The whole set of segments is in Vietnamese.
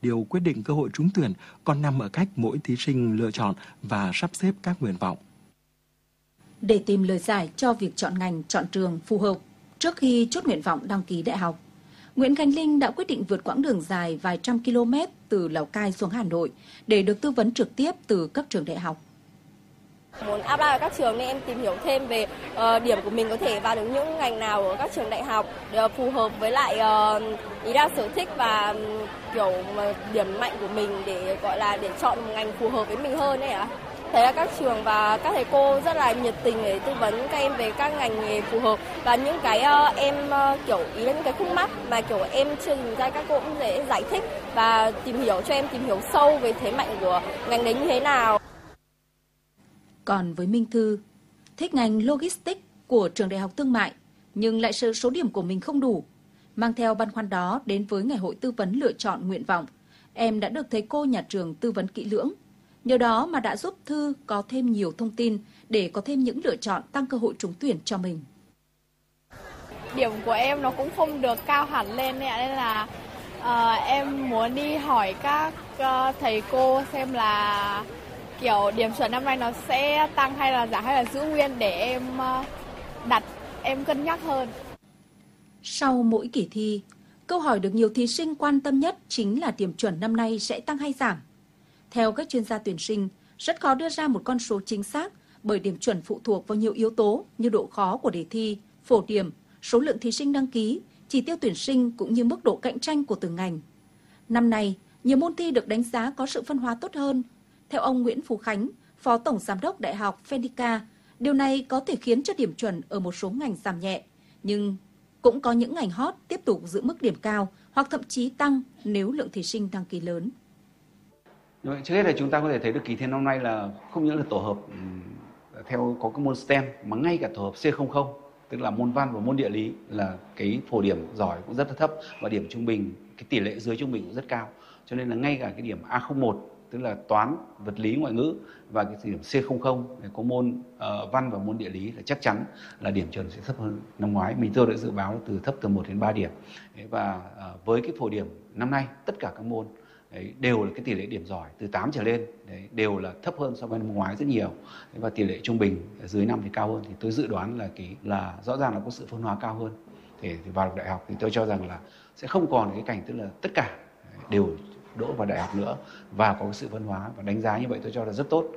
điều quyết định cơ hội trúng tuyển còn nằm ở cách mỗi thí sinh lựa chọn và sắp xếp các nguyện vọng. Để tìm lời giải cho việc chọn ngành, chọn trường phù hợp trước khi chốt nguyện vọng đăng ký đại học, Nguyễn Khánh Linh đã quyết định vượt quãng đường dài vài trăm km từ Lào Cai xuống Hà Nội để được tư vấn trực tiếp từ các trường đại học. Muốn apply vào các trường nên em tìm hiểu thêm về điểm của mình có thể vào được những ngành nào ở các trường đại học để phù hợp với lại ý đa sở thích và kiểu điểm mạnh của mình để gọi là để chọn một ngành phù hợp với mình hơn đấy ạ. Thấy là các trường và các thầy cô rất là nhiệt tình để tư vấn các em về các ngành nghề phù hợp và những cái em kiểu ý là những cái khúc mắc mà kiểu em chưa nhìn ra, các cô cũng dễ giải thích và tìm hiểu cho em tìm hiểu sâu về thế mạnh của ngành đấy như thế nào. Còn với Minh Thư, thích ngành Logistics của trường Đại học Thương mại nhưng lại sợ số điểm của mình không đủ. Mang theo băn khoăn đó đến với ngày hội tư vấn lựa chọn nguyện vọng, em đã được thầy cô nhà trường tư vấn kỹ lưỡng. Nhờ đó mà đã giúp Thư có thêm nhiều thông tin để có thêm những lựa chọn tăng cơ hội trúng tuyển cho mình. Điểm của em nó cũng không được cao hẳn lên nên là em muốn đi hỏi các thầy cô xem là kiểu điểm chuẩn năm nay nó sẽ tăng hay là giảm hay là giữ nguyên để em cân nhắc hơn. Sau mỗi kỳ thi, câu hỏi được nhiều thí sinh quan tâm nhất chính là điểm chuẩn năm nay sẽ tăng hay giảm. Theo các chuyên gia tuyển sinh, rất khó đưa ra một con số chính xác bởi điểm chuẩn phụ thuộc vào nhiều yếu tố như độ khó của đề thi, phổ điểm, số lượng thí sinh đăng ký, chỉ tiêu tuyển sinh cũng như mức độ cạnh tranh của từng ngành. Năm nay, nhiều môn thi được đánh giá có sự phân hóa tốt hơn. Theo ông Nguyễn Phú Khánh, Phó Tổng Giám đốc Đại học Phenica, điều này có thể khiến cho điểm chuẩn ở một số ngành giảm nhẹ, nhưng cũng có những ngành hot tiếp tục giữ mức điểm cao hoặc thậm chí tăng nếu lượng thí sinh đăng ký lớn. Trước hết là chúng ta có thể thấy được kỳ thi năm nay là không những là tổ hợp theo có cái môn STEM mà ngay cả tổ hợp C00, tức là môn văn và môn địa lý là cái phổ điểm giỏi cũng rất là thấp và điểm trung bình, cái tỷ lệ dưới trung bình cũng rất cao. Cho nên là ngay cả cái điểm A01 tức là toán, vật lý, ngoại ngữ và cái điểm C00 có môn văn và môn địa lý là chắc chắn là điểm chuẩn sẽ thấp hơn năm ngoái. Mình tôi đã dự báo thấp từ 1 đến 3 điểm. Và với cái phổ điểm năm nay tất cả các môn đều là cái tỷ lệ điểm giỏi từ 8 trở lên đều là thấp hơn so với năm ngoái rất nhiều. Và tỷ lệ trung bình dưới 5 thì cao hơn, thì tôi dự đoán là rõ ràng là có sự phân hóa cao hơn. Thì vào đại học thì tôi cho rằng là sẽ không còn cái cảnh tức là tất cả đều đỗ vào đại học nữa và có sự phân hóa, và đánh giá như vậy tôi cho là rất tốt.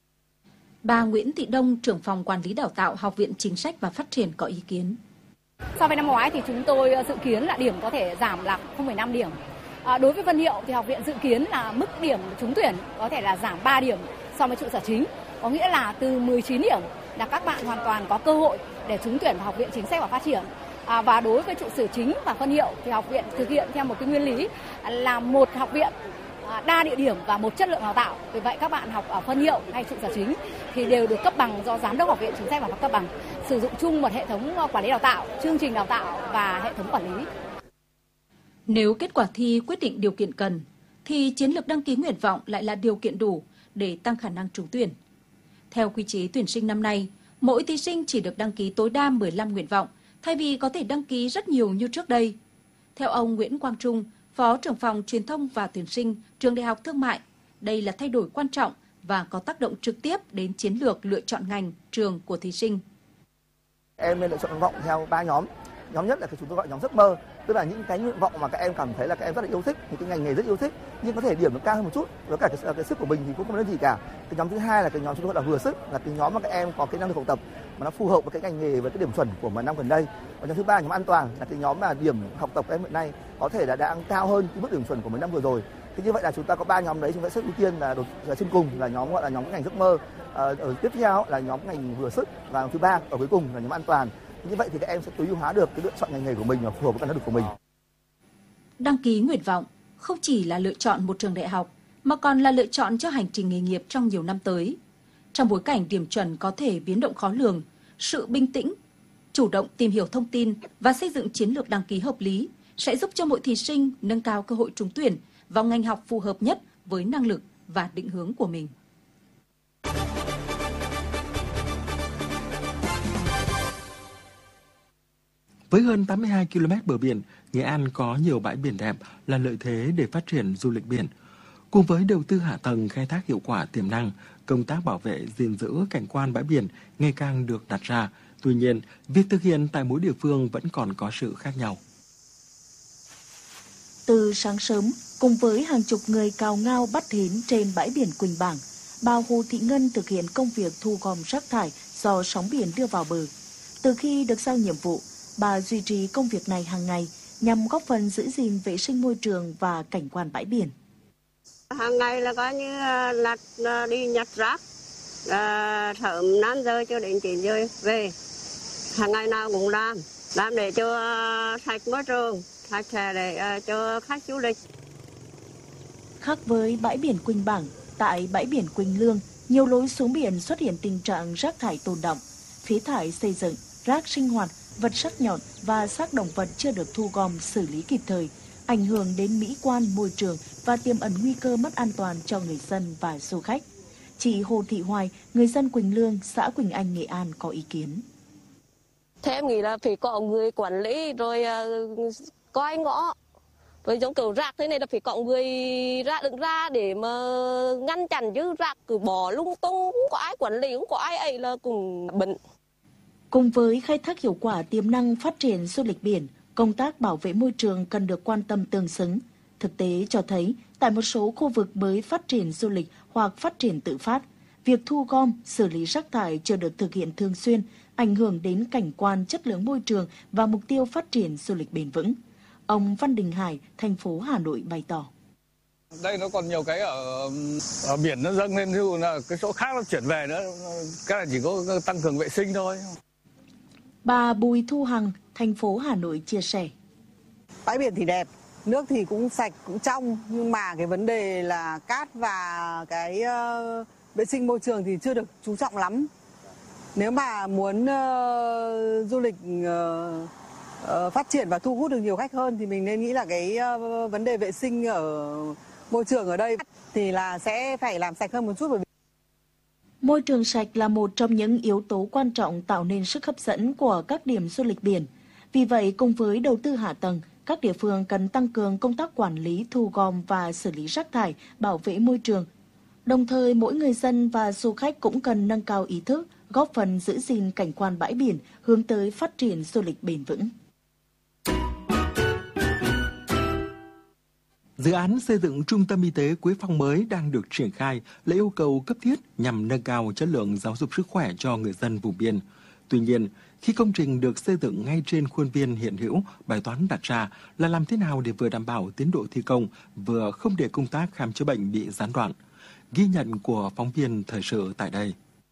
Bà Nguyễn Thị Đông, trưởng phòng quản lý đào tạo Học viện Chính sách và Phát triển có ý kiến. So với năm ngoái thì chúng tôi dự kiến là điểm có thể giảm là 0,5 điểm. Đối với Vân Hiệu thì học viện dự kiến là mức điểm trúng tuyển có thể là giảm 3 điểm so với trụ sở chính. Có nghĩa là từ 19 điểm là các bạn hoàn toàn có cơ hội để trúng tuyển vào Học viện Chính sách và Phát triển. Và đối với trụ sở chính và Vân Hiệu thì học viện thực hiện theo một cái nguyên lý là một học viện đa địa điểm và một chất lượng đào tạo. Vì vậy các bạn học ở Vân Hiệu hay trụ sở chính thì đều được cấp bằng do Giám đốc Học viện Chính sách và cấp bằng, sử dụng chung một hệ thống quản lý đào tạo, chương trình đào tạo và hệ thống quản lý. Nếu kết quả thi quyết định điều kiện cần, thì chiến lược đăng ký nguyện vọng lại là điều kiện đủ để tăng khả năng trúng tuyển. Theo quy chế tuyển sinh năm nay, mỗi thí sinh chỉ được đăng ký tối đa 15 nguyện vọng, thay vì có thể đăng ký rất nhiều như trước đây. Theo ông Nguyễn Quang Trung, Phó trưởng phòng truyền thông và tuyển sinh Trường Đại học Thương mại, đây là thay đổi quan trọng và có tác động trực tiếp đến chiến lược lựa chọn ngành, trường của thí sinh. Em nên lựa chọn nguyện vọng theo 3 nhóm. Nhóm nhất là chúng tôi gọi nhóm giấc mơ, tức là những cái nguyện vọng mà các em cảm thấy là các em rất là yêu thích, những cái ngành nghề rất yêu thích, nhưng có thể điểm nó cao hơn một chút, với cả cái sức của mình thì cũng không lớn gì cả. Cái nhóm thứ hai là cái nhóm chúng tôi gọi là vừa sức, là cái nhóm mà các em có cái năng lực học tập mà nó phù hợp với cái ngành nghề với cái điểm chuẩn của một năm gần đây. Và nhóm thứ ba là nhóm an toàn, là cái nhóm mà điểm học tập của em hiện nay có thể là đang cao hơn cái mức điểm chuẩn của mấy năm vừa rồi. Thì như vậy là chúng ta có 3 nhóm đấy, chúng ta sẽ ưu tiên là trên cùng là nhóm gọi là nhóm ngành giấc mơ, ở tiếp theo là nhóm ngành vừa sức, và thứ ba ở cuối cùng là nhóm an toàn. Như vậy thì các em sẽ tối ưu hóa được cái lựa chọn ngành nghề của mình và phù hợp với năng lực của mình. Đăng ký nguyện vọng không chỉ là lựa chọn một trường đại học mà còn là lựa chọn cho hành trình nghề nghiệp trong nhiều năm tới. Trong bối cảnh điểm chuẩn có thể biến động khó lường, sự bình tĩnh, chủ động tìm hiểu thông tin và xây dựng chiến lược đăng ký hợp lý sẽ giúp cho mỗi thí sinh nâng cao cơ hội trúng tuyển vào ngành học phù hợp nhất với năng lực và định hướng của mình. Với hơn 82 km bờ biển, Nghệ An có nhiều bãi biển đẹp là lợi thế để phát triển du lịch biển. Cùng với đầu tư hạ tầng khai thác hiệu quả tiềm năng, công tác bảo vệ gìn giữ cảnh quan bãi biển ngày càng được đặt ra. Tuy nhiên, việc thực hiện tại mỗi địa phương vẫn còn có sự khác nhau. Từ sáng sớm, cùng với hàng chục người cào ngao bắt hến trên bãi biển Quỳnh Bảng, bà Hồ Thị Ngân thực hiện công việc thu gom rác thải do sóng biển đưa vào bờ. Từ khi được giao nhiệm vụ, bà duy trì công việc này hàng ngày nhằm góp phần giữ gìn vệ sinh môi trường và cảnh quan bãi biển. Hàng ngày là coi như là đi nhặt rác, sớm 5 giờ cho đến 9 giờ về. Hàng ngày nào cũng làm để cho sạch môi trường, sạch sẽ để cho khách du lịch. Khác với bãi biển Quỳnh Bảng, tại bãi biển Quỳnh Lương, nhiều lối xuống biển xuất hiện tình trạng rác thải tồn đọng, phế thải xây dựng, rác sinh hoạt, vật sắc nhọn và xác động vật chưa được thu gom xử lý kịp thời, ảnh hưởng đến mỹ quan môi trường và tiềm ẩn nguy cơ mất an toàn cho người dân và du khách. Chị Hồ Thị Hoài, người dân Quỳnh Lương, xã Quỳnh Anh, Nghệ An có ý kiến. Thế em nghĩ là phải có người quản lý rồi coi ngõ. Rồi giống kiểu rác thế này là phải có người đứng ra để mà ngăn chặn, chứ rác cứ bỏ lung tung, không có ai quản lý, không có ai ấy là cùng bẩn. Cùng với khai thác hiệu quả tiềm năng phát triển du lịch biển, công tác bảo vệ môi trường cần được quan tâm tương xứng. Thực tế cho thấy, tại một số khu vực mới phát triển du lịch hoặc phát triển tự phát, việc thu gom, xử lý rác thải chưa được thực hiện thường xuyên, ảnh hưởng đến cảnh quan, chất lượng môi trường và mục tiêu phát triển du lịch bền vững. Ông Văn Đình Hải, thành phố Hà Nội bày tỏ. Đây nó còn nhiều cái ở biển nó dâng lên, ví dụ là cái chỗ khác nó chuyển về nữa, cái này chỉ có tăng cường vệ sinh thôi. Bà Bùi Thu Hằng, thành phố Hà Nội chia sẻ. Bãi biển thì đẹp, nước thì cũng sạch, cũng trong, nhưng mà cái vấn đề là cát và cái vệ sinh môi trường thì chưa được chú trọng lắm. Nếu mà muốn du lịch phát triển và thu hút được nhiều khách hơn thì mình nên nghĩ là cái vấn đề vệ sinh ở môi trường ở đây thì là sẽ phải làm sạch hơn một chút. Môi trường sạch là một trong những yếu tố quan trọng tạo nên sức hấp dẫn của các điểm du lịch biển. Vì vậy, cùng với đầu tư hạ tầng, các địa phương cần tăng cường công tác quản lý, thu gom và xử lý rác thải, bảo vệ môi trường. Đồng thời, mỗi người dân và du khách cũng cần nâng cao ý thức, góp phần giữ gìn cảnh quan bãi biển, hướng tới phát triển du lịch bền vững. Dự án xây dựng trung tâm y tế Quế Phong mới đang được triển khai là yêu cầu cấp thiết nhằm nâng cao chất lượng giáo dục sức khỏe cho người dân vùng biên. Tuy nhiên, khi công trình được xây dựng ngay trên khuôn viên hiện hữu, bài toán đặt ra là làm thế nào để vừa đảm bảo tiến độ thi công, vừa không để công tác khám chữa bệnh bị gián đoạn. Ghi nhận của phóng viên thời sự tại đây.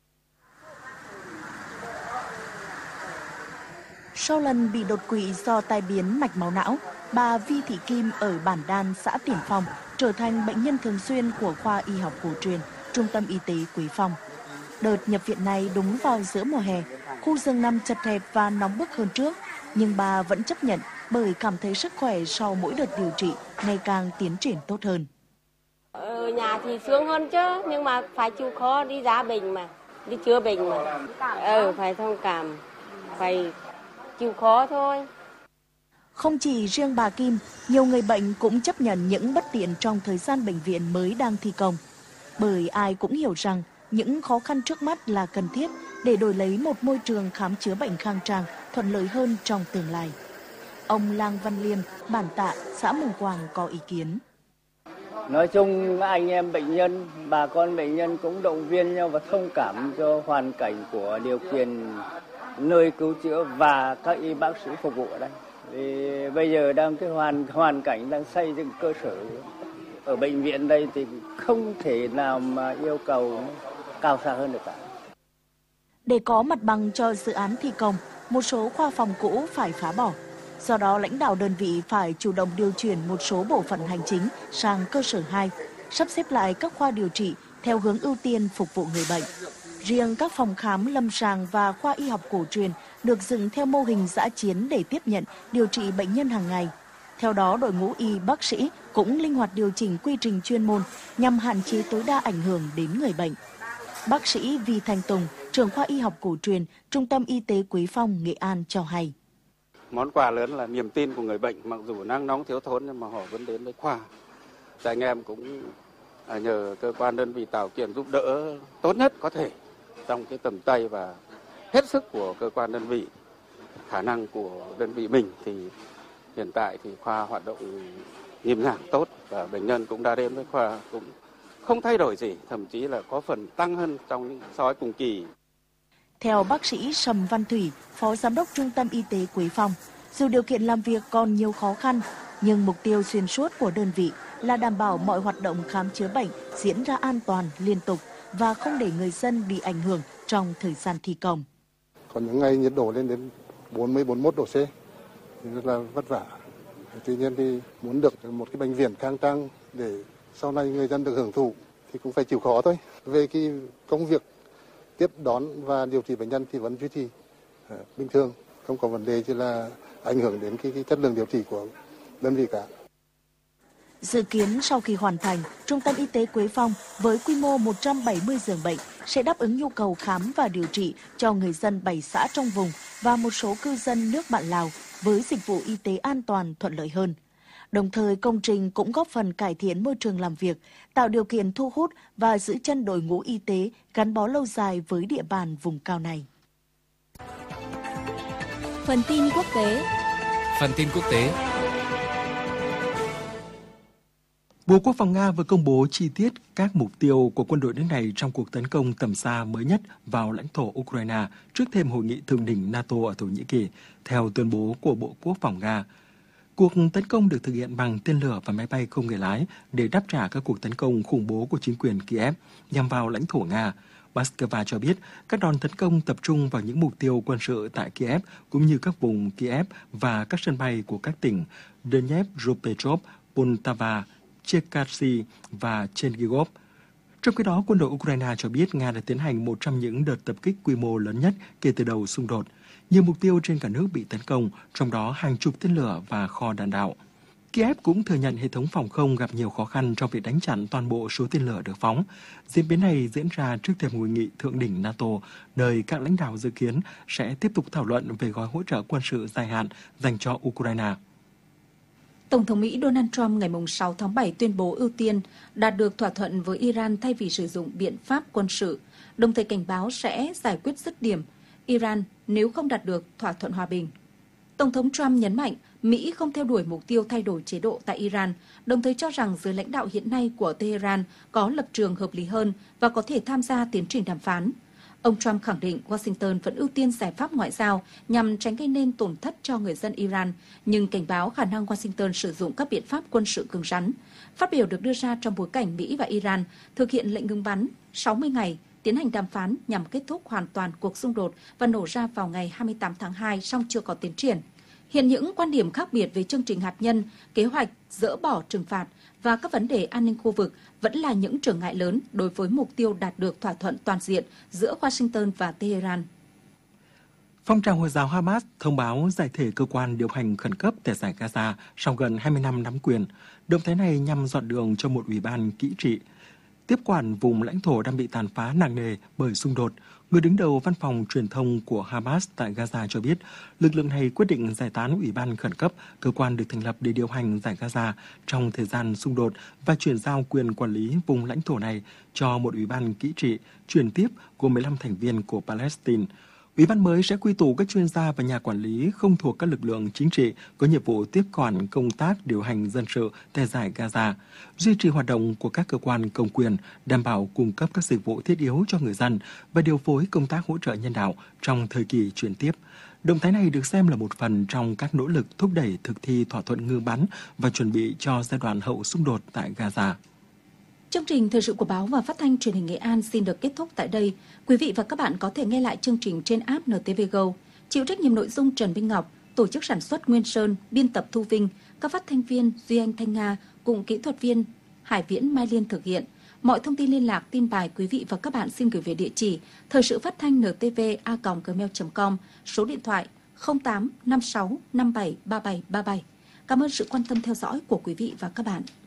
Sau lần bị đột quỵ do tai biến mạch máu não, bà Vi Thị Kim ở Bản Đan, xã Tiền Phong trở thành bệnh nhân thường xuyên của khoa y học cổ truyền, Trung tâm Y tế Quế Phong. Đợt nhập viện này đúng vào giữa mùa hè, khu giường nằm chật hẹp và nóng bức hơn trước, nhưng bà vẫn chấp nhận bởi cảm thấy sức khỏe sau mỗi đợt điều trị ngày càng tiến triển tốt hơn. Ở nhà thì sướng hơn chứ, nhưng mà phải chịu khó đi ra bệnh mà, đi chữa bệnh mà. Phải thông cảm, phải chịu khó thôi. Không chỉ riêng bà Kim, nhiều người bệnh cũng chấp nhận những bất tiện trong thời gian bệnh viện mới đang thi công. Bởi ai cũng hiểu rằng những khó khăn trước mắt là cần thiết để đổi lấy một môi trường khám chữa bệnh khang trang, thuận lợi hơn trong tương lai. Ông Lang Văn Liêm, Bản Tạ, xã Mường Quàng có ý kiến. Nói chung anh em bệnh nhân, bà con bệnh nhân cũng động viên nhau và thông cảm cho hoàn cảnh của điều kiện nơi cứu chữa và các y bác sĩ phục vụ ở đây. Vì bây giờ đang cái hoàn cảnh đang xây dựng cơ sở ở bệnh viện đây thì không thể nào mà yêu cầu cao xa hơn được cả. Để có mặt bằng cho dự án thi công, một số khoa phòng cũ phải phá bỏ. Do đó, lãnh đạo đơn vị phải chủ động điều chuyển một số bộ phận hành chính sang cơ sở 2, sắp xếp lại các khoa điều trị theo hướng ưu tiên phục vụ người bệnh. Riêng các phòng khám lâm sàng và khoa y học cổ truyền được dựng theo mô hình dã chiến để tiếp nhận, điều trị bệnh nhân hàng ngày. Theo đó, đội ngũ y bác sĩ cũng linh hoạt điều chỉnh quy trình chuyên môn nhằm hạn chế tối đa ảnh hưởng đến người bệnh. Bác sĩ Vi Thanh Tùng, trưởng khoa y học cổ truyền, Trung tâm Y tế Quế Phong, Nghệ An cho hay. Món quà lớn là niềm tin của người bệnh, mặc dù nắng nóng thiếu thốn nhưng mà họ vẫn đến với khoa. Thì anh em cũng nhờ cơ quan đơn vị tạo kiện giúp đỡ tốt nhất có thể trong cái tầm tay và hết sức của cơ quan đơn vị, khả năng của đơn vị mình thì hiện tại thì khoa hoạt động nhịp nhàng tốt và bệnh nhân cũng đã đến với khoa cũng không thay đổi gì, thậm chí là có phần tăng hơn trong so với cùng kỳ. Theo bác sĩ Sầm Văn Thủy, Phó Giám đốc Trung tâm Y tế Quế Phong, dù điều kiện làm việc còn nhiều khó khăn, nhưng mục tiêu xuyên suốt của đơn vị là đảm bảo mọi hoạt động khám chữa bệnh diễn ra an toàn, liên tục và không để người dân bị ảnh hưởng trong thời gian thi công. Còn những ngày nhiệt độ lên đến 40-41 độ C thì rất là vất vả. Tuy nhiên thì muốn được một cái bệnh viện khang trang để sau này người dân được hưởng thụ thì cũng phải chịu khó thôi. Về cái công việc tiếp đón và điều trị bệnh nhân thì vẫn duy trì bình thường, không có vấn đề chỉ là ảnh hưởng đến cái chất lượng điều trị của đơn vị cả. Dự kiến sau khi hoàn thành, Trung tâm Y tế Quế Phong với quy mô 170 giường bệnh sẽ đáp ứng nhu cầu khám và điều trị cho người dân 7 xã trong vùng và một số cư dân nước bạn Lào với dịch vụ y tế an toàn thuận lợi hơn. Đồng thời, công trình cũng góp phần cải thiện môi trường làm việc, tạo điều kiện thu hút và giữ chân đội ngũ y tế gắn bó lâu dài với địa bàn vùng cao này. Phần tin quốc tế. Bộ Quốc phòng Nga vừa công bố chi tiết các mục tiêu của quân đội nước này trong cuộc tấn công tầm xa mới nhất vào lãnh thổ Ukraine trước thềm hội nghị thượng đỉnh NATO ở Thổ Nhĩ Kỳ, theo tuyên bố của Bộ Quốc phòng Nga. Cuộc tấn công được thực hiện bằng tên lửa và máy bay không người lái để đáp trả các cuộc tấn công khủng bố của chính quyền Kiev nhằm vào lãnh thổ Nga. Moscow cho biết các đòn tấn công tập trung vào những mục tiêu quân sự tại Kiev cũng như các vùng Kiev và các sân bay của các tỉnh Dnepropetrovsk, Poltava, Cherkasy và Chernigov. Trong khi đó, quân đội Ukraine cho biết Nga đã tiến hành một trong những đợt tập kích quy mô lớn nhất kể từ đầu xung đột. Nhiều mục tiêu trên cả nước bị tấn công, trong đó hàng chục tên lửa và kho đạn đạo. Kiev cũng thừa nhận hệ thống phòng không gặp nhiều khó khăn trong việc đánh chặn toàn bộ số tên lửa được phóng. Diễn biến này diễn ra trước thềm hội nghị thượng đỉnh NATO, nơi các lãnh đạo dự kiến sẽ tiếp tục thảo luận về gói hỗ trợ quân sự dài hạn dành cho Ukraine. Tổng thống Mỹ Donald Trump ngày 6 tháng 7 tuyên bố ưu tiên đạt được thỏa thuận với Iran thay vì sử dụng biện pháp quân sự, đồng thời cảnh báo sẽ giải quyết dứt điểm Iran nếu không đạt được thỏa thuận hòa bình. Tổng thống Trump nhấn mạnh Mỹ không theo đuổi mục tiêu thay đổi chế độ tại Iran, đồng thời cho rằng giới lãnh đạo hiện nay của Tehran có lập trường hợp lý hơn và có thể tham gia tiến trình đàm phán. Ông Trump khẳng định Washington vẫn ưu tiên giải pháp ngoại giao nhằm tránh gây nên tổn thất cho người dân Iran, nhưng cảnh báo khả năng Washington sử dụng các biện pháp quân sự cứng rắn. Phát biểu được đưa ra trong bối cảnh Mỹ và Iran thực hiện lệnh ngừng bắn 60 ngày, tiến hành đàm phán nhằm kết thúc hoàn toàn cuộc xung đột và nổ ra vào ngày 28 tháng 2 song chưa có tiến triển. Hiện những quan điểm khác biệt về chương trình hạt nhân, kế hoạch dỡ bỏ trừng phạt và các vấn đề an ninh khu vực vẫn là những trở ngại lớn đối với mục tiêu đạt được thỏa thuận toàn diện giữa Washington và Tehran. Phong trào Hồi giáo Hamas thông báo giải thể cơ quan điều hành khẩn cấp tại giải Gaza sau gần 20 năm nắm quyền. Động thái này nhằm dọn đường cho một ủy ban kỹ trị tiếp quản vùng lãnh thổ đang bị tàn phá nặng nề bởi xung đột. Người đứng đầu văn phòng truyền thông của Hamas tại Gaza cho biết, lực lượng này quyết định giải tán ủy ban khẩn cấp, cơ quan được thành lập để điều hành giải Gaza trong thời gian xung đột và chuyển giao quyền quản lý vùng lãnh thổ này cho một ủy ban kỹ trị chuyển tiếp của 15 thành viên của Palestine. Ủy ban mới sẽ quy tụ các chuyên gia và nhà quản lý không thuộc các lực lượng chính trị có nhiệm vụ tiếp quản công tác điều hành dân sự tại giải Gaza, duy trì hoạt động của các cơ quan công quyền, đảm bảo cung cấp các dịch vụ thiết yếu cho người dân và điều phối công tác hỗ trợ nhân đạo trong thời kỳ chuyển tiếp. Động thái này được xem là một phần trong các nỗ lực thúc đẩy thực thi thỏa thuận ngưng bắn và chuẩn bị cho giai đoạn hậu xung đột tại Gaza. Chương trình Thời sự của Báo và Phát thanh Truyền hình Nghệ An xin được kết thúc tại đây. Quý vị và các bạn có thể nghe lại chương trình trên app NTV Go. Chịu trách nhiệm nội dung Trần Minh Ngọc, tổ chức sản xuất Nguyên Sơn, biên tập Thu Vinh, các phát thanh viên Duy Anh Thanh Nga cùng kỹ thuật viên Hải Viễn Mai Liên thực hiện. Mọi thông tin liên lạc, tin bài quý vị và các bạn xin gửi về địa chỉ thời sự phát thanh ntv@gmail.com, số điện thoại 08 56 57 37 37. Cảm ơn sự quan tâm theo dõi của quý vị và các bạn.